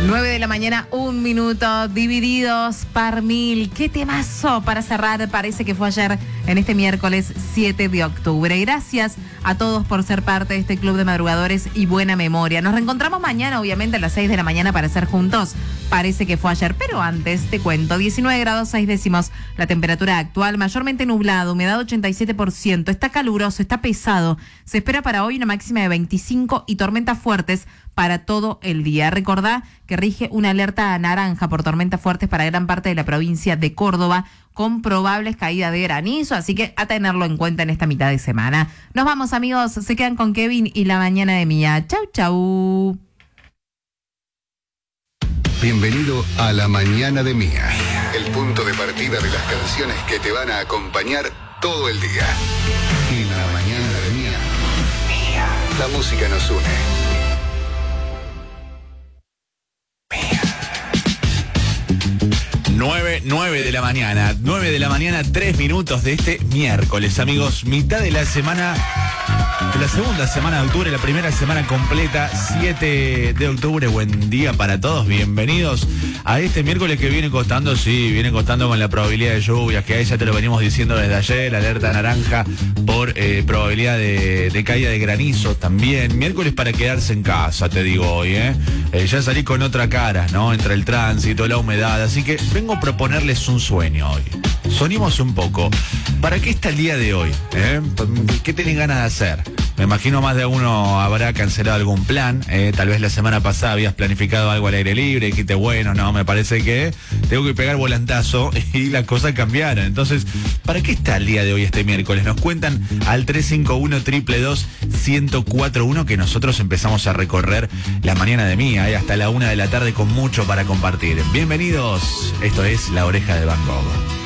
9 de la mañana, 1 minuto, divididos par mil. Qué temazo para cerrar, parece que fue ayer, en este miércoles 7 de octubre. Gracias a todos por ser parte de este club de madrugadores y buena memoria. Nos reencontramos mañana, obviamente, a las 6 de la mañana para ser juntos. Parece que fue ayer, pero antes te cuento. 19 grados 6 décimos la temperatura actual, mayormente nublado, humedad 87%. Está caluroso, está pesado. Se espera para hoy una máxima de 25 y tormentas fuertes para todo el día. Recordá que rige una alerta naranja por tormentas fuertes para gran parte de la provincia de Córdoba, con probables caídas de granizo, así que a tenerlo en cuenta en esta mitad de semana. Nos vamos, amigos, se quedan con Kevin y La Mañana de Mía. Chau, chau. Bienvenido a La Mañana de Mía, el punto de partida de las canciones que te van a acompañar todo el día. En La Mañana de Mía, la música nos une. 9 de la mañana, 9 de la mañana, 3 minutos de este miércoles, amigos, mitad de la semana, de la segunda semana de octubre, la primera semana completa, 7 de octubre, buen día para todos, bienvenidos a este miércoles que viene costando, sí, viene costando con la probabilidad de lluvias, que a ella te lo venimos diciendo desde ayer, alerta naranja por probabilidad de caída de granizo también, miércoles para quedarse en casa, te digo hoy, ya salí con otra cara, ¿no? Entre el tránsito, la humedad, así que vengo a proponerles un sueño hoy. Soñemos un poco. ¿Para qué está el día de hoy? ¿Qué tienen ganas de hacer? Me imagino más de uno habrá cancelado algún plan. Tal vez la semana pasada habías planificado algo al aire libre y dijiste, bueno, no, me parece que tengo que pegar volantazo y las cosas cambiaron. Entonces, ¿para qué está el día de hoy este miércoles? Nos cuentan al 351-222-1041 que nosotros empezamos a recorrer La Mañana de Mía hasta la 1 de la tarde con mucho para compartir. Bienvenidos, esto es La Oreja de Van Gogh.